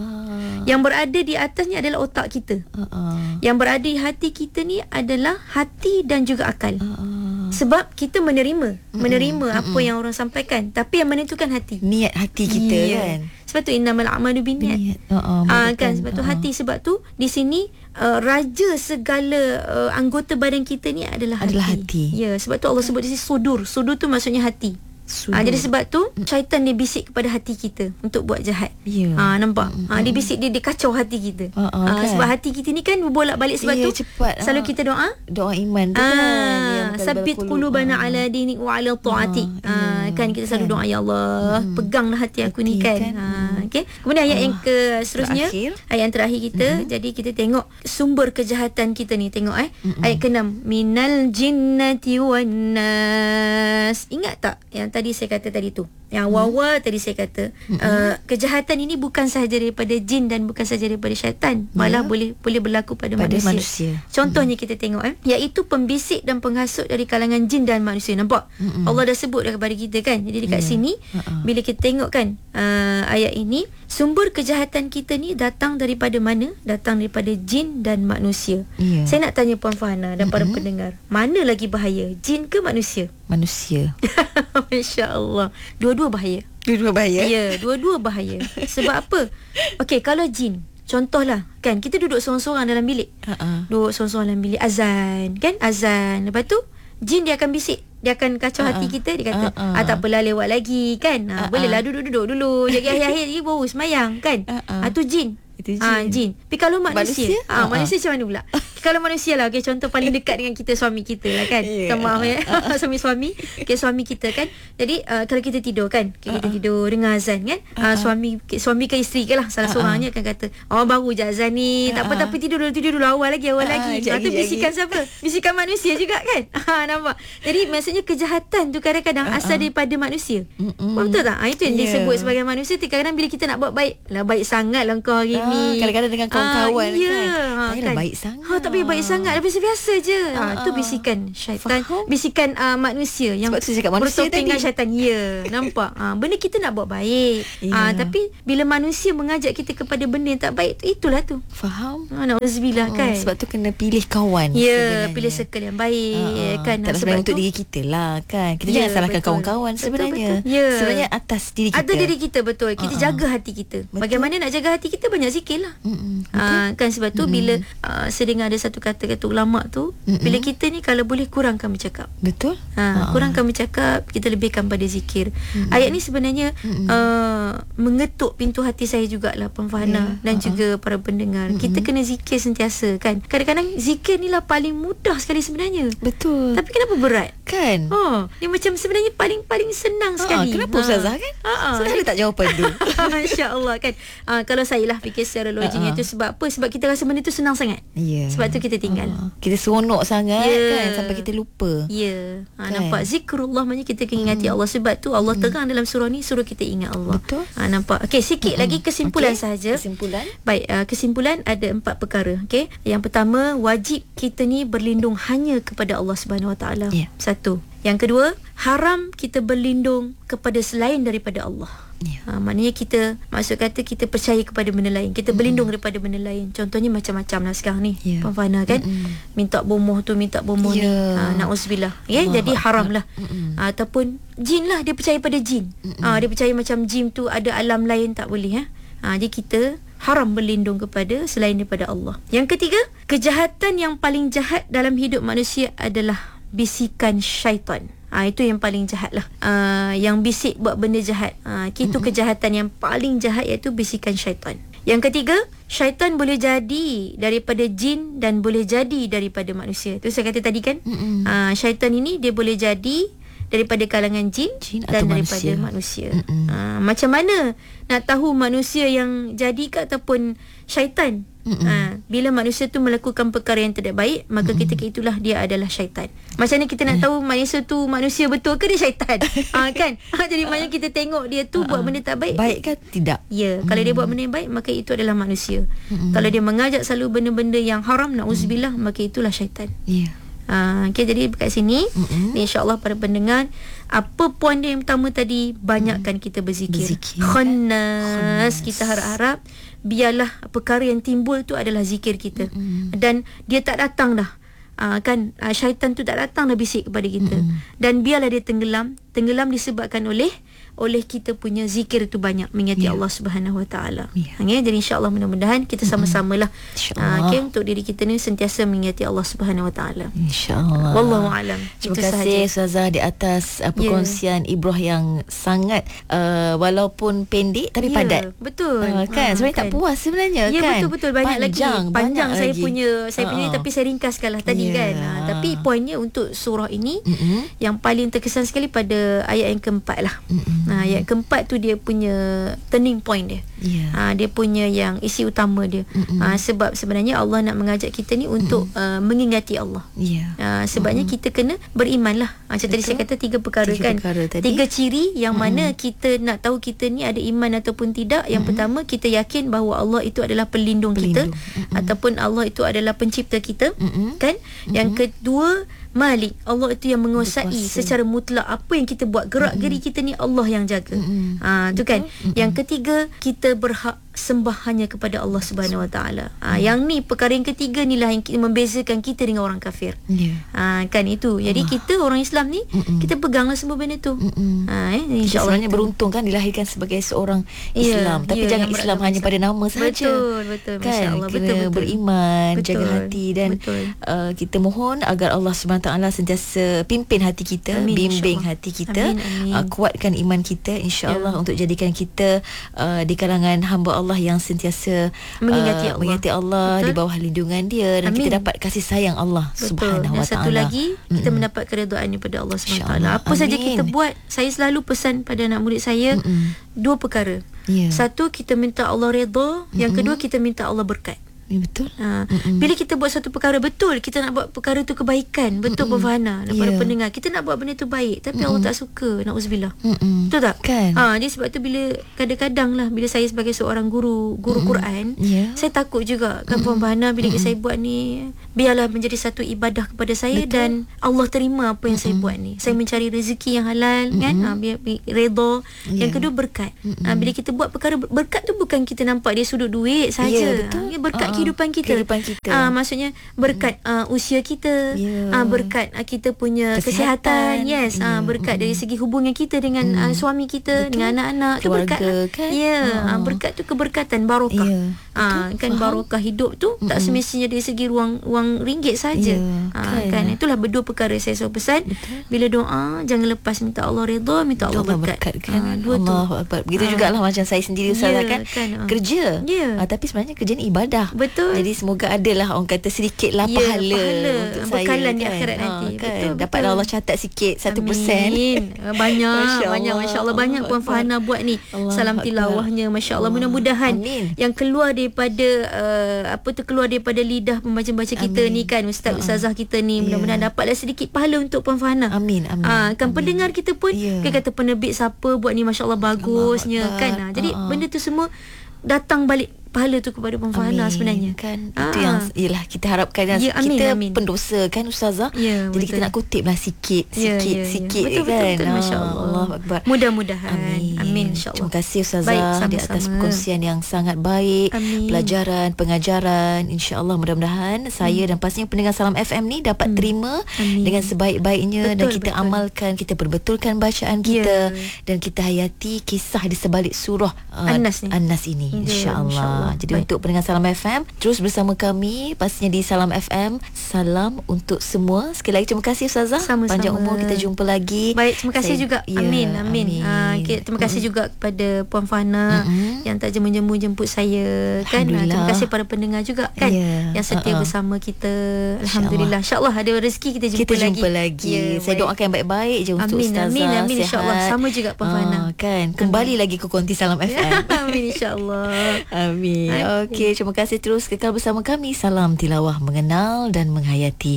[SPEAKER 2] Uh. Yang berada di atasnya adalah otak kita. Uh-uh. Yang berada di hati kita ni adalah hati dan juga akal. Uh-uh. Sebab kita menerima, uh-uh. menerima uh-uh. apa yang orang sampaikan, tapi yang menentukan hati. Niat hati kita ya. kan. Sebab tu innamal a'malu binniyat. Uh-uh, uh, kan sebab tu uh-uh. hati, sebab tu di sini uh, raja segala uh, anggota badan kita ni adalah, adalah hati. hati. Ya, sebab tu Allah sebut di sini sudur. Sudur tu maksudnya hati. Ha, jadi sebab tu syaitan dia bisik kepada hati kita untuk buat jahat. Yeah. Ha, nampak? Ha, dia bisik, dia, dia kacau hati kita. Uh, uh, ha, kan? Sebab hati kita ni kan berbolak-balik, sebab yeah, tu cepat, selalu uh, kita doa doa iman tu ha, kan. Sabit qulubana ala dinik wa ala ta'ati. Ha, kan kita selalu doa, ya Allah, hmm. peganglah hati aku hati, ni kan. kan? Ha, okey. Kemudian ayat uh, yang ke seterusnya, terakhir. ayat yang terakhir kita. Uh-huh. Jadi kita tengok sumber kejahatan kita ni, tengok eh. Uh-huh. Ayat keenam, minal jinnati wan nas. Ingat tak yang tadi saya kata tadi tu, yang wawa hmm. tadi saya kata hmm. uh, kejahatan ini bukan sahaja daripada jin dan bukan sahaja daripada syaitan, malah yeah. boleh boleh berlaku pada, pada manusia. manusia Contohnya hmm. kita tengok eh, iaitu pembisik dan penghasut dari kalangan jin dan manusia. Nampak? Hmm. Allah dah sebut dah kepada kita kan. Jadi dekat yeah. sini uh-uh. bila kita tengok kan uh, ayat ini, sumber kejahatan kita ni datang daripada mana? Datang daripada jin dan manusia. Yeah. Saya nak tanya Puan Fahana dan para mm-hmm. pendengar, mana lagi bahaya, jin ke manusia? Manusia. Masya Allah. Dua-dua bahaya. Dua-dua bahaya? Ya, dua-dua bahaya. Sebab apa? Okey, kalau jin, contohlah kan, kita duduk seorang-seorang dalam bilik. Uh-uh. Duduk seorang-seorang dalam bilik, azan kan, azan. Lepas tu jin dia akan bisik, dia akan kacau uh-uh. hati kita. Dia kata uh-uh. ah, tak apalah, lewat lagi kan. Ah, uh-uh. Bolehlah duduk-duduk dulu. Jadi akhir-akhir lagi baru semayang kan. Uh-uh. Ah, tu jin. Itu jin. Ah, jin. Tapi kalau manusia, manusia? Ah, uh-huh. manusia macam mana pula? Kalau manusia lah, okay, contoh paling dekat dengan kita, suami kita lah kan. Yeah. Maaf ya, uh-huh. suami-suami, okay, suami kita kan. Jadi uh, kalau kita tidur kan, okay, uh-huh. kita tidur dengar azan kan. Uh-huh. Uh, suami suami ke isteri ke lah, salah uh-huh. seorangnya akan kata, oh baru je azan ni, uh-huh. tak apa, tapi tidur dulu, tidur dulu, awal lagi, awal uh-huh. lagi. Itu bisikan siapa? Bisikan manusia juga kan. Ha, nampak? Jadi maksudnya kejahatan tu kadang-kadang uh-huh. asal daripada manusia. Uh-huh. Betul tak? Ha, itu yang yeah. disebut sebagai manusia. Kadang-kadang bila kita nak buat baik, lah baik sangat lah kau hari uh, ni. Kadang-kadang dengan kawan-kawan uh, yeah. kan. Ha, kan? Baik sangat. Ha, tak tapi baik sangat, biasa-biasa je. Ha, tu bisikan syaitan,
[SPEAKER 1] Faham?
[SPEAKER 2] bisikan uh, manusia yang
[SPEAKER 1] Sebab tu saya cakap manusia
[SPEAKER 2] bertopeng dengan
[SPEAKER 1] tadi.
[SPEAKER 2] syaitan. Ya, nampak. Ha, benda kita nak buat baik.
[SPEAKER 1] Ya.
[SPEAKER 2] Ha, tapi bila manusia mengajak kita kepada benda yang tak baik, itulah tu.
[SPEAKER 1] Faham?
[SPEAKER 2] Ha, na'udzubillah
[SPEAKER 1] Oh,
[SPEAKER 2] kan.
[SPEAKER 1] sebab tu kena pilih kawan.
[SPEAKER 2] Ya,
[SPEAKER 1] sebenarnya.
[SPEAKER 2] pilih circle yang baik
[SPEAKER 1] Ah,
[SPEAKER 2] kan.
[SPEAKER 1] tak
[SPEAKER 2] Sebab
[SPEAKER 1] sebenarnya untuk
[SPEAKER 2] tu,
[SPEAKER 1] diri kita lah kan. Kita
[SPEAKER 2] Ya,
[SPEAKER 1] jangan salahkan
[SPEAKER 2] betul.
[SPEAKER 1] kawan-kawan
[SPEAKER 2] Betul,
[SPEAKER 1] sebenarnya.
[SPEAKER 2] betul. Ya.
[SPEAKER 1] Sebenarnya atas diri kita.
[SPEAKER 2] ada diri kita, betul. Kita
[SPEAKER 1] Ah, ah.
[SPEAKER 2] jaga hati kita.
[SPEAKER 1] Betul.
[SPEAKER 2] Bagaimana nak jaga hati kita? Banyak zikir lah.
[SPEAKER 1] Mm-mm.
[SPEAKER 2] Ah, kan sebab tu bila uh, saya dengar ada satu kata kata ulama tu,
[SPEAKER 1] Mm-mm.
[SPEAKER 2] bila kita ni kalau boleh kurangkan bercakap.
[SPEAKER 1] Betul?
[SPEAKER 2] Ha, kurangkan bercakap, kita lebihkan pada zikir. Mm-hmm. Ayat ni sebenarnya uh, mengetuk pintu hati saya jugalah, Puan Fahana,
[SPEAKER 1] Ya,
[SPEAKER 2] dan
[SPEAKER 1] uh-uh.
[SPEAKER 2] juga para pendengar. Mm-hmm. Kita kena zikir sentiasa kan. Kadang-kadang zikir ni lah paling mudah sekali sebenarnya.
[SPEAKER 1] Betul.
[SPEAKER 2] Tapi kenapa berat?
[SPEAKER 1] Kan?
[SPEAKER 2] Oh, ni macam sebenarnya paling-paling senang
[SPEAKER 1] Ha,
[SPEAKER 2] sekali.
[SPEAKER 1] kenapa Ustazah kan?
[SPEAKER 2] Ha, ha.
[SPEAKER 1] Sudah ada tak jawapan tu?
[SPEAKER 2] Masya-Allah kan. Ah, kalau saya lah fikir secara logiknya
[SPEAKER 1] Ha, ha.
[SPEAKER 2] tu sebab apa? Sebab kita rasa benda tu senang sangat.
[SPEAKER 1] Ya.
[SPEAKER 2] Sebab tu kita tinggal.
[SPEAKER 1] Ah, kita seronok sangat
[SPEAKER 2] Ya.
[SPEAKER 1] kan sampai kita lupa.
[SPEAKER 2] Ya, ha,
[SPEAKER 1] Kan?
[SPEAKER 2] nampak zikrullah maknanya kita kena ingati Allah. Sebab tu Allah terang dalam surah ni suruh kita ingat Allah.
[SPEAKER 1] Betul.
[SPEAKER 2] Ha, nampak. Okey, sikit lagi kesimpulan
[SPEAKER 1] Okey,
[SPEAKER 2] sahaja.
[SPEAKER 1] kesimpulan.
[SPEAKER 2] Baik, uh, kesimpulan ada empat perkara. Okey. Yang pertama, wajib kita ni berlindung hanya kepada Allah Subhanahu Wa Taala.
[SPEAKER 1] Ya.
[SPEAKER 2] Satu. Yang kedua, haram kita berlindung kepada selain daripada Allah.
[SPEAKER 1] Ya.
[SPEAKER 2] Ha, maknanya kita, maksud kata kita percaya kepada benda lain, kita berlindung daripada benda lain. Contohnya macam-macam lah sekarang ni,
[SPEAKER 1] Ya.
[SPEAKER 2] Puan Fahana kan.
[SPEAKER 1] Mm-mm.
[SPEAKER 2] Minta bomoh tu, minta bomoh ni.
[SPEAKER 1] Ya.
[SPEAKER 2] Ha, na'udzubillah. Ya,
[SPEAKER 1] Allah
[SPEAKER 2] jadi haram lah.
[SPEAKER 1] Mm-mm.
[SPEAKER 2] Ha, ataupun jin lah, dia percaya pada jin. Ha, dia percaya macam jin tu ada alam lain, tak boleh. Ha? Ha, jadi kita haram berlindung kepada selain daripada Allah. Yang ketiga, kejahatan yang paling jahat dalam hidup manusia adalah bisikan syaitan. Ha, itu yang paling jahat lah. Uh, yang bisik buat benda jahat. Ha, itu mm-hmm. kejahatan yang paling jahat, iaitu bisikan syaitan. Yang ketiga, syaitan boleh jadi daripada jin dan boleh jadi daripada manusia. Itu saya kata tadi kan.
[SPEAKER 1] Mm-mm.
[SPEAKER 2] Uh, syaitan ini dia boleh jadi daripada kalangan jin,
[SPEAKER 1] Jin
[SPEAKER 2] dan
[SPEAKER 1] atau
[SPEAKER 2] daripada
[SPEAKER 1] manusia.
[SPEAKER 2] manusia.
[SPEAKER 1] Mm-mm.
[SPEAKER 2] Uh, macam mana nak tahu manusia yang jadi ke ataupun syaitan? Ha, bila manusia tu melakukan perkara yang tidak baik, maka ketika itulah dia adalah syaitan. Macam mana kita nak tahu manusia tu manusia betul ke dia syaitan? Ha, kan? Ha, jadi maknanya kita tengok dia tu buat benda tak baik.
[SPEAKER 1] Baik kan? Tidak.
[SPEAKER 2] Ya, kalau dia buat benda yang baik, maka itu adalah manusia. Kalau dia mengajak selalu benda-benda yang haram, na'udzubillah, maka itulah syaitan.
[SPEAKER 1] Ya.
[SPEAKER 2] Ha, okay, jadi dekat sini,
[SPEAKER 1] Mm-mm.
[SPEAKER 2] insya-Allah para pendengar, apa poin dia yang pertama tadi, banyakkan kita berzikir.
[SPEAKER 1] Berzikir.
[SPEAKER 2] Khannas. Kita harap-harap biarlah perkara yang timbul tu adalah zikir kita.
[SPEAKER 1] Mm-mm.
[SPEAKER 2] Dan dia tak datang dah. Uh, kan uh, syaitan tu tak datang dah bisik kepada kita.
[SPEAKER 1] Mm-mm.
[SPEAKER 2] Dan biarlah dia tenggelam. Tenggelam disebabkan oleh oleh kita punya zikir itu banyak mengingati
[SPEAKER 1] Ya.
[SPEAKER 2] Allah Subhanahu Wa Taala.
[SPEAKER 1] Ya.
[SPEAKER 2] Ha, jadi insya-Allah mudah-mudahan kita sama-samalah
[SPEAKER 1] InsyaAllah.
[SPEAKER 2] uh, okay, untuk diri kita ni sentiasa mengingati Allah Subhanahu Wa Taala.
[SPEAKER 1] InsyaAllah.
[SPEAKER 2] Wallahu alam.
[SPEAKER 1] Terima
[SPEAKER 2] Itu
[SPEAKER 1] kasih
[SPEAKER 2] sahaja.
[SPEAKER 1] Ustazah di atas uh, perkongsian ibrah yang sangat uh, walaupun pendek tapi
[SPEAKER 2] Ya,
[SPEAKER 1] padat.
[SPEAKER 2] betul.
[SPEAKER 1] Uh, kan
[SPEAKER 2] Ah,
[SPEAKER 1] sebenarnya tak
[SPEAKER 2] kan.
[SPEAKER 1] puas sebenarnya
[SPEAKER 2] Ya,
[SPEAKER 1] kan.
[SPEAKER 2] betul-betul banyak
[SPEAKER 1] panjang,
[SPEAKER 2] lagi. Panjang
[SPEAKER 1] banyak
[SPEAKER 2] saya
[SPEAKER 1] lagi.
[SPEAKER 2] punya saya punya
[SPEAKER 1] Ah,
[SPEAKER 2] tapi saya ringkaskanlah tadi
[SPEAKER 1] Ya.
[SPEAKER 2] kan. Ha, tapi poinnya untuk surah ini
[SPEAKER 1] Mm-mm.
[SPEAKER 2] yang paling terkesan sekali pada ayat yang keempat lah.
[SPEAKER 1] Mm-mm.
[SPEAKER 2] Ha, ayat keempat tu dia punya turning point dia.
[SPEAKER 1] Ya.
[SPEAKER 2] Ha, dia punya yang isi utama dia.
[SPEAKER 1] Mm-mm.
[SPEAKER 2] Ha, sebab sebenarnya Allah nak mengajak kita ni untuk uh, mengingati Allah.
[SPEAKER 1] Ya.
[SPEAKER 2] Ha, sebabnya mm-hmm. kita kena beriman lah. Ha, macam tadi saya kata tiga perkara
[SPEAKER 1] Tiga
[SPEAKER 2] kan.
[SPEAKER 1] perkara tadi.
[SPEAKER 2] Tiga ciri yang mm-hmm. mana kita nak tahu kita ni ada iman ataupun tidak. Yang mm-hmm. pertama, kita yakin bahawa Allah itu adalah pelindung,
[SPEAKER 1] Pelindung.
[SPEAKER 2] kita.
[SPEAKER 1] Mm-hmm.
[SPEAKER 2] Ataupun Allah itu adalah pencipta kita.
[SPEAKER 1] Mm-mm.
[SPEAKER 2] Kan? Yang kedua, Malik. Allah itu yang menguasai
[SPEAKER 1] Berkuasa.
[SPEAKER 2] secara mutlak apa yang kita buat. Gerak-geri kita ni Allah yang jaga.
[SPEAKER 1] Mm-mm.
[SPEAKER 2] Ha, tu kan.
[SPEAKER 1] Mm-mm.
[SPEAKER 2] Yang ketiga, kita berhak sembah hanya kepada Allah Subhanahu Wa Taala. Ha, yang ni perkara yang ketiga ni lah yang ki- membezakan kita dengan orang kafir.
[SPEAKER 1] Ya.
[SPEAKER 2] Ha, kan itu. Jadi kita orang Islam ni,
[SPEAKER 1] Mm-mm.
[SPEAKER 2] kita peganglah semua benda tu.
[SPEAKER 1] Mm-mm.
[SPEAKER 2] Ha, eh,
[SPEAKER 1] Kita
[SPEAKER 2] insya-Allah
[SPEAKER 1] sebenarnya
[SPEAKER 2] itu.
[SPEAKER 1] beruntung kan dilahirkan sebagai seorang
[SPEAKER 2] Ya,
[SPEAKER 1] Islam, tapi
[SPEAKER 2] ya,
[SPEAKER 1] jangan
[SPEAKER 2] yang
[SPEAKER 1] Islam
[SPEAKER 2] beragama
[SPEAKER 1] hanya
[SPEAKER 2] Islam.
[SPEAKER 1] pada nama sahaja.
[SPEAKER 2] Betul, betul,
[SPEAKER 1] kan?
[SPEAKER 2] masya-Allah.
[SPEAKER 1] Kena
[SPEAKER 2] Betul, betul.
[SPEAKER 1] beriman,
[SPEAKER 2] Betul,
[SPEAKER 1] jaga hati dan
[SPEAKER 2] betul.
[SPEAKER 1] uh, kita mohon agar Allah Subhanahu Taala sentiasa pimpin hati kita,
[SPEAKER 2] Amin,
[SPEAKER 1] bimbing
[SPEAKER 2] insya-Allah.
[SPEAKER 1] hati kita,
[SPEAKER 2] Amin, amin.
[SPEAKER 1] Uh, kuatkan iman kita insya-Allah
[SPEAKER 2] Ya.
[SPEAKER 1] untuk jadikan kita uh, di kalangan hamba Allah yang sentiasa
[SPEAKER 2] Mengingati
[SPEAKER 1] uh,
[SPEAKER 2] Allah.
[SPEAKER 1] mengingati Allah,
[SPEAKER 2] Betul.
[SPEAKER 1] di bawah lindungan dia dan
[SPEAKER 2] Amin.
[SPEAKER 1] kita dapat kasih sayang Allah
[SPEAKER 2] Betul.
[SPEAKER 1] Subhanahu
[SPEAKER 2] Dan
[SPEAKER 1] Wa Taala.
[SPEAKER 2] satu lagi, kita
[SPEAKER 1] Mm-mm.
[SPEAKER 2] mendapat keredaan daripada Allah Subhanahu Wa
[SPEAKER 1] InsyaAllah.
[SPEAKER 2] Taala. Apa saja
[SPEAKER 1] Amin.
[SPEAKER 2] kita buat, saya selalu pesan pada anak murid saya
[SPEAKER 1] Mm-mm.
[SPEAKER 2] dua perkara.
[SPEAKER 1] Ya.
[SPEAKER 2] Satu, kita minta Allah redha. Yang kedua, kita minta Allah berkat.
[SPEAKER 1] Ya, betul.
[SPEAKER 2] Ha, bila kita buat satu perkara betul, kita nak buat perkara tu kebaikan, betul Puan Farhana daripada
[SPEAKER 1] Ya.
[SPEAKER 2] pendengar. Kita nak buat benda tu baik, tapi Allah tak suka. Nauzubillah.
[SPEAKER 1] Mm-mm.
[SPEAKER 2] Betul tak?
[SPEAKER 1] Kan?
[SPEAKER 2] Ha, jadi sebab tu bila kadang-kadang lah bila saya sebagai seorang guru guru Quran,
[SPEAKER 1] Ya.
[SPEAKER 2] saya takut juga kan Puan Farhana bila saya buat ni, biarlah menjadi satu ibadah kepada saya. Betul. Dan Allah terima apa yang saya buat ni. Saya mencari rezeki yang halal kan, ha, biar biar redha.
[SPEAKER 1] Ya.
[SPEAKER 2] Yang kedua berkat. Ha, bila kita buat perkara ber- berkat tu bukan kita nampak dia sudut duit saja.
[SPEAKER 1] Ya, betul.
[SPEAKER 2] Ha, berkat
[SPEAKER 1] Ah,
[SPEAKER 2] kehidupan kita.
[SPEAKER 1] kehidupan kita.
[SPEAKER 2] Ah, maksudnya berkat uh, usia kita,
[SPEAKER 1] Ya.
[SPEAKER 2] ah, berkat uh, kita punya
[SPEAKER 1] Kesihatan.
[SPEAKER 2] kesihatan, yes,
[SPEAKER 1] Ya.
[SPEAKER 2] ah, berkat dari segi hubungan kita dengan uh, suami kita,
[SPEAKER 1] Betul.
[SPEAKER 2] dengan anak-anak, tu
[SPEAKER 1] Keluarga,
[SPEAKER 2] berkat lah.
[SPEAKER 1] kan?
[SPEAKER 2] Ya,
[SPEAKER 1] Ah.
[SPEAKER 2] ah, berkat tu keberkatan, barokah.
[SPEAKER 1] Ya,
[SPEAKER 2] Ah,
[SPEAKER 1] betul,
[SPEAKER 2] kan
[SPEAKER 1] faham.
[SPEAKER 2] barokah hidup tu tak semestinya dari segi ruang wang ringgit saja.
[SPEAKER 1] Ya,
[SPEAKER 2] Ah,
[SPEAKER 1] kan.
[SPEAKER 2] kan itulah berdua perkara saya selalu pesan.
[SPEAKER 1] Betul.
[SPEAKER 2] Bila doa jangan lepas minta Allah redha, minta Allah,
[SPEAKER 1] Allah
[SPEAKER 2] berkat.
[SPEAKER 1] berkat kan.
[SPEAKER 2] Ah, dua tu.
[SPEAKER 1] Allahu Akbar. Begitu
[SPEAKER 2] Ah.
[SPEAKER 1] jugalah macam saya sendiri Ustazah
[SPEAKER 2] Ya,
[SPEAKER 1] kan,
[SPEAKER 2] kan, ah.
[SPEAKER 1] kerja.
[SPEAKER 2] Ya.
[SPEAKER 1] Ah, tapi sebenarnya kerja ni ibadah.
[SPEAKER 2] Betul.
[SPEAKER 1] Jadi semoga adalah orang kata sedikitlah
[SPEAKER 2] Ya,
[SPEAKER 1] pahala,
[SPEAKER 2] pahala,
[SPEAKER 1] untuk saya
[SPEAKER 2] bekalan di
[SPEAKER 1] kan.
[SPEAKER 2] akhirat
[SPEAKER 1] Ah,
[SPEAKER 2] nanti.
[SPEAKER 1] kan.
[SPEAKER 2] Betul,
[SPEAKER 1] Dapat
[SPEAKER 2] betul.
[SPEAKER 1] Allah catat sikit satu persen.
[SPEAKER 2] Amin. Banyak,
[SPEAKER 1] Masya
[SPEAKER 2] banyak
[SPEAKER 1] Allah.
[SPEAKER 2] masya-Allah banyak Puan
[SPEAKER 1] Akbar.
[SPEAKER 2] Farhana buat ni.
[SPEAKER 1] Allahu
[SPEAKER 2] Salam
[SPEAKER 1] Akbar.
[SPEAKER 2] tilawahnya masya-Allah.
[SPEAKER 1] Allah.
[SPEAKER 2] Mudah-mudahan
[SPEAKER 1] Amin.
[SPEAKER 2] yang keluar daripada uh, apa tu keluar daripada lidah pembaca-baca kita
[SPEAKER 1] Amin.
[SPEAKER 2] ni kan, ustaz
[SPEAKER 1] Ha-ha.
[SPEAKER 2] ustazah kita ni,
[SPEAKER 1] Ya.
[SPEAKER 2] mudah-mudahan dapatlah sedikit pahala untuk Puan Farhana.
[SPEAKER 1] Amin, amin.
[SPEAKER 2] Ah, kan
[SPEAKER 1] Amin.
[SPEAKER 2] pendengar kita pun
[SPEAKER 1] Ya.
[SPEAKER 2] kan kata penerbit siapa buat ni masya-Allah bagusnya
[SPEAKER 1] Akbar.
[SPEAKER 2] kan. Ah, jadi
[SPEAKER 1] Ha-ha.
[SPEAKER 2] benda tu semua datang balik pahala tu kepada Puan Farhana
[SPEAKER 1] Amin.
[SPEAKER 2] sebenarnya.
[SPEAKER 1] Kan
[SPEAKER 2] Ah.
[SPEAKER 1] itu yang ialah kita harapkan dan
[SPEAKER 2] Ya, amin,
[SPEAKER 1] kita
[SPEAKER 2] amin.
[SPEAKER 1] pendosa kan Ustazah.
[SPEAKER 2] Ya,
[SPEAKER 1] Jadi
[SPEAKER 2] betul.
[SPEAKER 1] kita nak kutiplah sikit
[SPEAKER 2] Ya,
[SPEAKER 1] sikit
[SPEAKER 2] ya, ya.
[SPEAKER 1] sikit
[SPEAKER 2] Betul, betul,
[SPEAKER 1] kan.
[SPEAKER 2] betul,
[SPEAKER 1] Ah,
[SPEAKER 2] masya-Allah.
[SPEAKER 1] Allahu Akbar.
[SPEAKER 2] Mudah-mudahan.
[SPEAKER 1] Amin.
[SPEAKER 2] Amin, insya-Allah.
[SPEAKER 1] Terima kasih Ustazah
[SPEAKER 2] Baik,
[SPEAKER 1] di atas
[SPEAKER 2] sama-sama.
[SPEAKER 1] perkongsian yang sangat baik.
[SPEAKER 2] Amin.
[SPEAKER 1] Pelajaran, pengajaran, insya-Allah mudah-mudahan saya dan pastinya pendengar Salam F M ni dapat terima
[SPEAKER 2] Amin.
[SPEAKER 1] dengan sebaik-baiknya.
[SPEAKER 2] Betul,
[SPEAKER 1] Dan kita
[SPEAKER 2] betul.
[SPEAKER 1] amalkan, kita perbetulkan bacaan kita,
[SPEAKER 2] Ya.
[SPEAKER 1] dan kita hayati kisah di sebalik surah uh,
[SPEAKER 2] An-Nas ni.
[SPEAKER 1] An-Nas ini,
[SPEAKER 2] Ya,
[SPEAKER 1] insya-Allah.
[SPEAKER 2] insya-Allah.
[SPEAKER 1] Jadi
[SPEAKER 2] Baik.
[SPEAKER 1] untuk pendengar Salam F M, terus bersama kami pastinya di Salam F M. Salam untuk semua. Sekali lagi terima kasih Ustazah.
[SPEAKER 2] Sama-sama.
[SPEAKER 1] Panjang umur, kita jumpa lagi.
[SPEAKER 2] Baik, terima kasih
[SPEAKER 1] Saya-
[SPEAKER 2] juga.
[SPEAKER 1] Ya,
[SPEAKER 2] Amin, amin.
[SPEAKER 1] amin.
[SPEAKER 2] Ah, okay, terima kasih juga kepada Puan Farhana
[SPEAKER 1] Mm-mm.
[SPEAKER 2] yang tak jemu-jemu jemput saya kan. Ah, terima
[SPEAKER 1] Alhamdulillah.
[SPEAKER 2] kasih para pendengar juga kan
[SPEAKER 1] Ya,
[SPEAKER 2] yang setia
[SPEAKER 1] uh-uh.
[SPEAKER 2] bersama kita. Alhamdulillah. InsyaAllah ada rezeki kita jumpa
[SPEAKER 1] Kita
[SPEAKER 2] lagi.
[SPEAKER 1] jumpa lagi.
[SPEAKER 2] Ya,
[SPEAKER 1] Saya
[SPEAKER 2] baik.
[SPEAKER 1] doakan yang baik-baik je untuk
[SPEAKER 2] Amin,
[SPEAKER 1] Ustazah.
[SPEAKER 2] amin, amin,
[SPEAKER 1] Sihat.
[SPEAKER 2] insyaAllah. Sama juga Puan Farhana.
[SPEAKER 1] Ah, kan. Kembali lagi ke konti Salam F M.
[SPEAKER 2] Amin, insyaAllah.
[SPEAKER 1] Amin. Okey, terima kasih terus kekal bersama kami. Salam tilawah mengenal dan menghayati